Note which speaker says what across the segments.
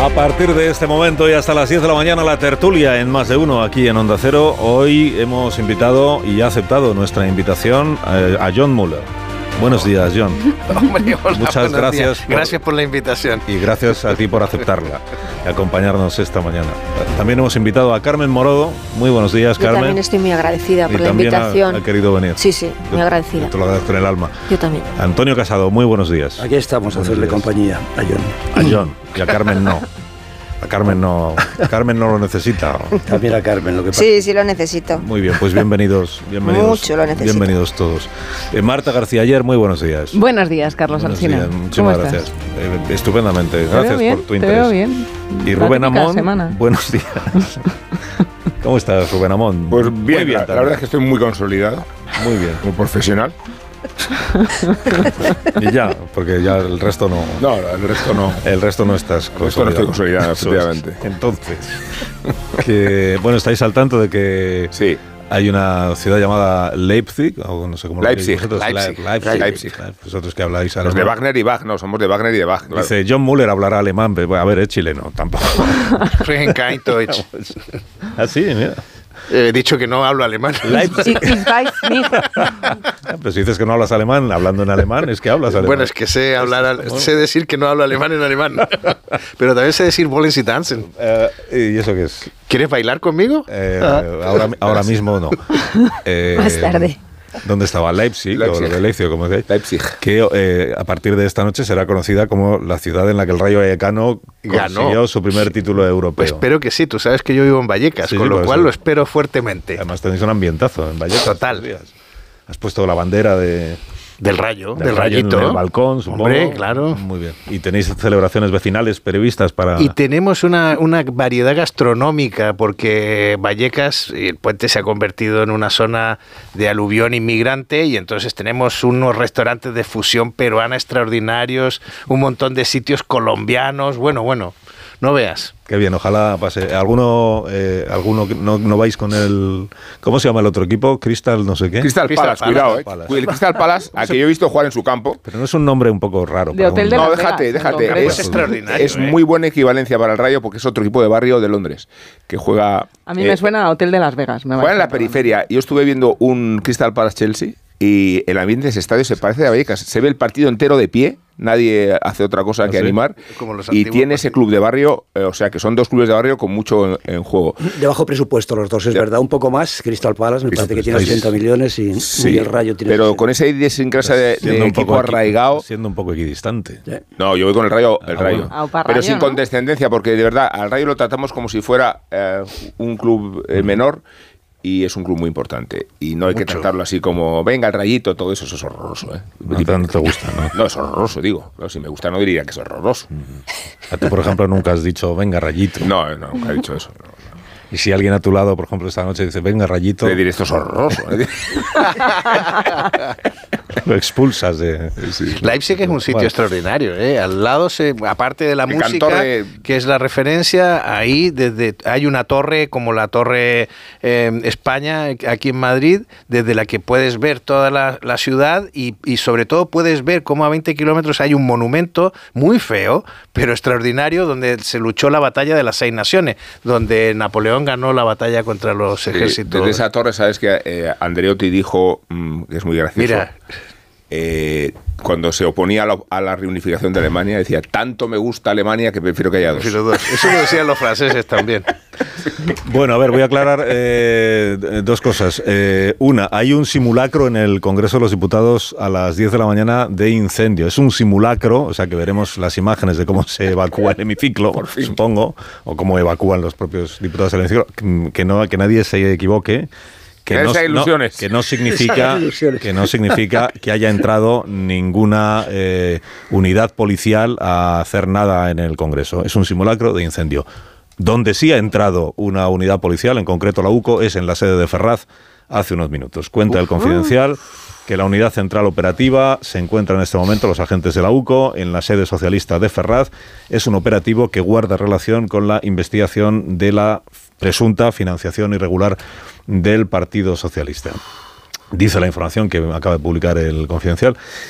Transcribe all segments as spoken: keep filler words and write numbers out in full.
Speaker 1: A partir de este momento y hasta las diez de la mañana, la tertulia en Más de Uno aquí en Onda Cero. Hoy hemos invitado y ha aceptado nuestra invitación a, a Jon Muller. Buenos días, Jon.
Speaker 2: Hombre, hola,
Speaker 1: muchas gracias.
Speaker 2: Por, gracias por la invitación.
Speaker 1: Y gracias a ti por aceptarla y acompañarnos esta mañana. También hemos invitado a Carmen Morodo. Muy buenos días,
Speaker 3: Yo
Speaker 1: Carmen.
Speaker 3: Yo también estoy muy agradecida por
Speaker 1: y
Speaker 3: la invitación.
Speaker 1: Ha, ha querido venir.
Speaker 3: Sí, sí, muy agradecida.
Speaker 1: Yo te lo agradezco en el alma.
Speaker 3: Yo también.
Speaker 1: Antonio Casado, muy buenos días.
Speaker 4: Aquí estamos a hacerle compañía a Jon.
Speaker 1: A Jon, y a Carmen no. A Carmen no, Carmen no lo necesita.
Speaker 4: También a Carmen, lo que pasa.
Speaker 3: Sí, sí lo necesito.
Speaker 1: Muy bien, pues bienvenidos, bienvenidos.
Speaker 3: Mucho lo necesito.
Speaker 1: Bienvenidos todos. Eh, Marta García Ayer, muy buenos días.
Speaker 5: Buenos días, Carlos Alsina.
Speaker 1: Días, muchísimas gracias. Eh, estupendamente, gracias
Speaker 5: bien,
Speaker 1: por tu
Speaker 5: te
Speaker 1: interés.
Speaker 5: Veo bien.
Speaker 1: Y
Speaker 5: la
Speaker 1: Rubén Amón,
Speaker 5: semana.
Speaker 1: buenos días. ¿Cómo estás, Rubén Amón?
Speaker 6: Pues bien,
Speaker 1: bien
Speaker 6: la, la verdad es que estoy muy consolidado.
Speaker 1: Muy bien.
Speaker 6: Muy profesional.
Speaker 1: Y ya, porque ya el resto no.
Speaker 6: No, el resto no.
Speaker 1: El resto no estás consolidado.
Speaker 6: El resto no estoy consolidado, efectivamente.
Speaker 1: Entonces, que, bueno, estáis al tanto de que
Speaker 6: sí.
Speaker 1: hay una ciudad llamada Leipzig, o no sé cómo
Speaker 6: Leipzig.
Speaker 1: lo diréis
Speaker 6: Leipzig.
Speaker 1: Leipzig.
Speaker 6: Leipzig.
Speaker 1: Vosotros que habláis
Speaker 6: alemán. Los de Wagner y Bach, no, somos de Wagner y de Bach. Claro.
Speaker 1: Dice, Jon Muller hablará alemán, pero a ver, es chileno, tampoco. Ah, sí, mira.
Speaker 2: He dicho que no hablo alemán.
Speaker 1: Leipzig. Pero si dices que no hablas alemán, hablando en alemán, es que hablas alemán.
Speaker 2: Bueno, es que sé hablar, sé decir que no hablo alemán en alemán. Pero también sé decir wollen Sie tanzen.
Speaker 1: Uh, ¿Y eso qué es?
Speaker 2: ¿Quieres bailar conmigo?
Speaker 1: Eh, ah. ahora, ahora mismo no.
Speaker 3: Eh, Más tarde.
Speaker 1: ¿Dónde estaba? Leipzig,
Speaker 6: Leipzig.
Speaker 1: o lo de Leipzig, como decís.
Speaker 6: Leipzig.
Speaker 1: Que eh, a partir de esta noche será conocida como la ciudad en la que el Rayo Vallecano consiguió
Speaker 2: Ganó
Speaker 1: su primer título europeo.
Speaker 2: Pues espero que sí, tú sabes que yo vivo en Vallecas,
Speaker 1: sí,
Speaker 2: con
Speaker 1: sí,
Speaker 2: lo cual
Speaker 1: eso.
Speaker 2: lo espero fuertemente.
Speaker 1: Además tenéis un ambientazo en Vallecas.
Speaker 2: Total.
Speaker 1: Has puesto la bandera de...
Speaker 2: Del rayo,
Speaker 1: del,
Speaker 2: del
Speaker 1: rayo
Speaker 2: rayito.
Speaker 1: En el balcón, supongo.
Speaker 2: Hombre, claro.
Speaker 1: Muy bien. Y tenéis celebraciones vecinales previstas para...
Speaker 2: Y tenemos una, una variedad gastronómica, porque Vallecas, el puente se ha convertido en una zona de aluvión inmigrante, y entonces tenemos unos restaurantes de fusión peruana extraordinarios, un montón de sitios colombianos, bueno, bueno, no veas.
Speaker 1: Qué bien, ojalá pase. ¿Alguno, eh, alguno no, no vais con el... ¿Cómo se llama el otro equipo? Crystal no sé qué.
Speaker 6: Crystal,
Speaker 2: Crystal
Speaker 6: Palace,
Speaker 2: Palace,
Speaker 6: cuidado, eh.
Speaker 1: Palace.
Speaker 6: El Crystal Palace, a que yo he visto jugar en su campo.
Speaker 1: Pero no es un nombre un poco raro.
Speaker 5: De Hotel
Speaker 1: un...
Speaker 5: de
Speaker 6: No,
Speaker 5: Las
Speaker 6: déjate,
Speaker 5: Vegas,
Speaker 6: déjate.
Speaker 5: concreto.
Speaker 6: Es
Speaker 2: extraordinario.
Speaker 6: Es
Speaker 2: eh.
Speaker 6: muy buena equivalencia para el Rayo, porque es otro equipo de barrio de Londres, que juega...
Speaker 5: A mí
Speaker 6: eh,
Speaker 5: me suena a Hotel de Las Vegas. Me
Speaker 6: juega en la
Speaker 5: parece.
Speaker 6: periferia. Yo estuve viendo un Crystal Palace Chelsea y el ambiente de ese estadio se parece a Vallecas. Se ve el partido entero de pie. Nadie hace otra cosa
Speaker 1: ¿Ah,
Speaker 6: que
Speaker 1: sí?
Speaker 6: animar.
Speaker 2: Como los
Speaker 6: Y
Speaker 2: antiguos
Speaker 6: tiene ese
Speaker 2: partidos.
Speaker 6: club de barrio, eh, o sea que son dos clubes de barrio con mucho en, en juego.
Speaker 4: De bajo presupuesto los dos, es
Speaker 6: Ya.
Speaker 4: verdad. Un poco más, Crystal Palace, me
Speaker 6: Crystal
Speaker 4: parece que tiene
Speaker 1: Palace.
Speaker 4: ochenta millones y,
Speaker 6: Sí,
Speaker 4: y el Rayo tiene...
Speaker 6: pero
Speaker 4: sesenta.
Speaker 6: con esa idiosincrasia de,
Speaker 1: Siendo
Speaker 6: de
Speaker 1: un
Speaker 6: equipo
Speaker 1: poco equi-
Speaker 6: arraigado.
Speaker 1: Siendo un poco equidistante.
Speaker 4: Sí.
Speaker 6: No, yo voy con el Rayo, el
Speaker 1: Ah,
Speaker 6: Rayo.
Speaker 1: bueno.
Speaker 5: Ah, o para
Speaker 6: Pero
Speaker 5: Rayo,
Speaker 6: sin
Speaker 5: ¿no?
Speaker 6: condescendencia, porque de verdad al Rayo lo tratamos como si fuera eh, un club eh, menor. Y es un club muy importante. Y no hay que
Speaker 2: Mucho.
Speaker 6: tratarlo así como, venga, el Rayito, todo eso, eso es horroroso. ¿eh?
Speaker 1: No te, no te gusta, ¿no?
Speaker 6: No, es horroroso, digo. No, si me gusta no diría que es horroroso.
Speaker 1: A ti, por ejemplo, nunca has dicho, venga, Rayito.
Speaker 6: No, no, nunca he dicho eso. No, no.
Speaker 1: Y si alguien a tu lado, por ejemplo, esta noche dice, venga, Rayito,
Speaker 6: Te diré, esto es horroroso. ¿eh?
Speaker 1: lo expulsas de...
Speaker 2: Leipzig es un sitio
Speaker 1: Bueno.
Speaker 2: extraordinario, ¿eh? Al lado, se, aparte de la
Speaker 6: El
Speaker 2: música,
Speaker 6: Cantorre-
Speaker 2: que es la referencia, ahí desde hay una torre como la Torre eh, España, aquí en Madrid, desde la que puedes ver toda la, la ciudad y, y sobre todo puedes ver cómo a veinte kilómetros hay un monumento muy feo, pero extraordinario, donde se luchó la batalla de las seis naciones, donde Napoleón ganó la batalla contra los
Speaker 6: Sí,
Speaker 2: ejércitos.
Speaker 6: desde esa torre, sabes que eh, Andreotti dijo, mm, que es muy gracioso.
Speaker 2: Mira,
Speaker 6: eh, cuando se oponía a la, a la reunificación de Alemania, decía, tanto me gusta Alemania que prefiero que haya dos.
Speaker 2: prefiero dos. Eso lo decían los franceses también.
Speaker 1: Bueno, a ver, voy a aclarar eh, dos cosas. Eh, una, hay un simulacro en el Congreso de los Diputados a las diez de la mañana de incendio. Es un simulacro, o sea que veremos las imágenes de cómo se evacúa el hemiciclo, supongo, o cómo evacúan los propios diputados del hemiciclo. Que, no, que nadie se equivoque. Que no,
Speaker 6: Esas ilusiones.
Speaker 1: no, que no significa
Speaker 4: Esas ilusiones.
Speaker 1: que no significa que haya entrado ninguna eh, unidad policial a hacer nada en el Congreso. Es un simulacro de incendio. Donde sí ha entrado una unidad policial, en concreto la UCO, es en la sede de Ferraz hace unos minutos. Cuenta el Confidencial que la unidad central operativa se encuentra en este momento, los agentes de la UCO, en la sede socialista de Ferraz. Es un operativo que guarda relación con la investigación de la presunta financiación irregular del Partido Socialista. Dice la información que acaba de publicar el Confidencial.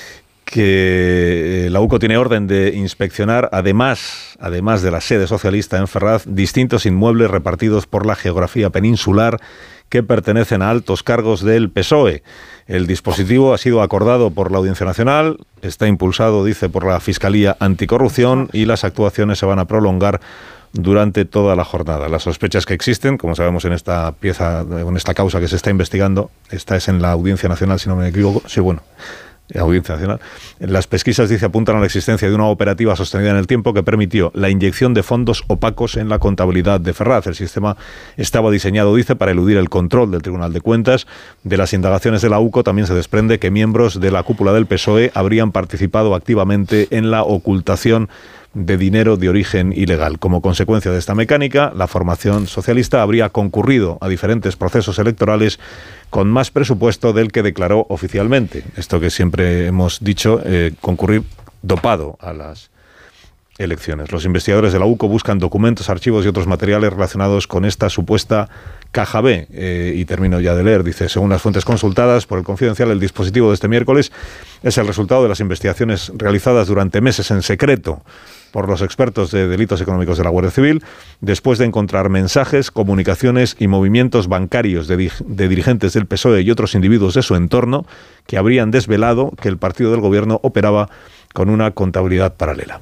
Speaker 1: que la UCO tiene orden de inspeccionar, además, además de la sede socialista en Ferraz, distintos inmuebles repartidos por la geografía peninsular que pertenecen a altos cargos del P S O E. El dispositivo ha sido acordado por la Audiencia Nacional, está impulsado, dice, por la Fiscalía Anticorrupción y las actuaciones se van a prolongar durante toda la jornada. Las sospechas que existen, como sabemos en esta pieza, en esta causa que se está investigando, esta es en la Audiencia Nacional, si no me equivoco, sí, bueno, Audiencia Nacional. Las pesquisas, dice, apuntan a la existencia de una operativa sostenida en el tiempo que permitió la inyección de fondos opacos en la contabilidad de Ferraz. El sistema estaba diseñado, dice, para eludir el control del Tribunal de Cuentas. De las indagaciones de la UCO también se desprende que miembros de la cúpula del P S O E habrían participado activamente en la ocultación de dinero de origen ilegal. Como consecuencia de esta mecánica, la formación socialista habría concurrido a diferentes procesos electorales con más presupuesto del que declaró oficialmente. Esto que siempre hemos dicho, eh, concurrir dopado a las elecciones. Los investigadores de la UCO buscan documentos, archivos y otros materiales relacionados con esta supuesta caja B. Eh, y termino ya de leer. Dice, según las fuentes consultadas por el Confidencial, el dispositivo de este miércoles es el resultado de las investigaciones realizadas durante meses en secreto por los expertos de delitos económicos de la Guardia Civil, después de encontrar mensajes, comunicaciones y movimientos bancarios de, de dirigentes del P S O E y otros individuos de su entorno que habrían desvelado que el partido del gobierno operaba con una contabilidad paralela.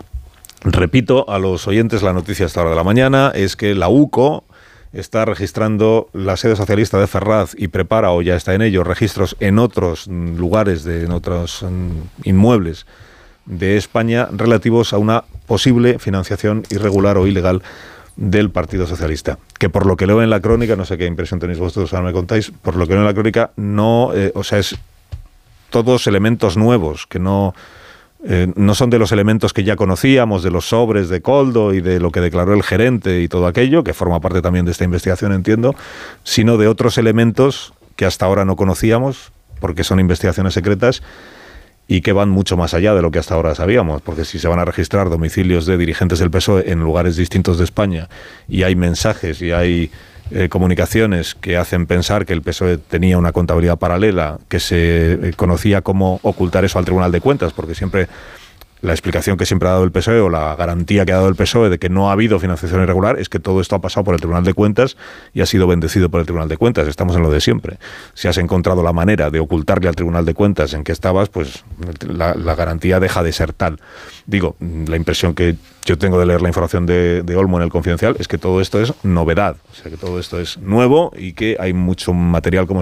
Speaker 1: Repito a los oyentes, la noticia a esta hora de la mañana es que la UCO está registrando la sede socialista de Ferraz y prepara, o ya está en ello, registros en otros lugares, de, en otros um, inmuebles de España relativos a una posible financiación irregular o ilegal del Partido Socialista. Que por lo que leo en la crónica, no sé qué impresión tenéis vosotros, ahora me contáis, por lo que leo en la crónica, no, eh, o sea, es todos elementos nuevos, que no... Eh, no son de los elementos que ya conocíamos, de los sobres de Koldo y de lo que declaró el gerente y todo aquello, que forma parte también de esta investigación, entiendo, sino de otros elementos que hasta ahora no conocíamos, porque son investigaciones secretas y que van mucho más allá de lo que hasta ahora sabíamos, porque si se van a registrar domicilios de dirigentes del P S O E en lugares distintos de España y hay mensajes y hay Eh, comunicaciones que hacen pensar que el P S O E tenía una contabilidad paralela, que se eh, conocía cómo ocultar eso al Tribunal de Cuentas, porque siempre la explicación que siempre ha dado el P S O E o la garantía que ha dado el P S O E de que no ha habido financiación irregular es que todo esto ha pasado por el Tribunal de Cuentas y ha sido bendecido por el Tribunal de Cuentas. Estamos en lo de siempre. Si has encontrado la manera de ocultarle al Tribunal de Cuentas en que estabas, pues la, la garantía deja de ser tal. Digo, la impresión que yo tengo de leer la información de, de Olmo en el Confidencial es que todo esto es novedad, o sea que todo esto es nuevo y que hay mucho material, como